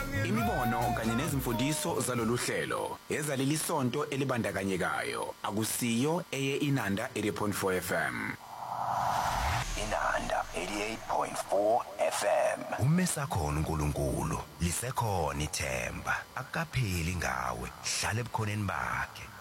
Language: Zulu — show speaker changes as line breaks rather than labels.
Imibono kanye nezimfundiso zalolu hlelo ezaleli sonto elibandakanyekayo akusiyo eye Inanda 80.4 FM.
Inanda 88.4 FM.
Umesakhona uNkulunkulu lisekhona ithemba akapheli ngawe hlala ebukhoneni bakhe.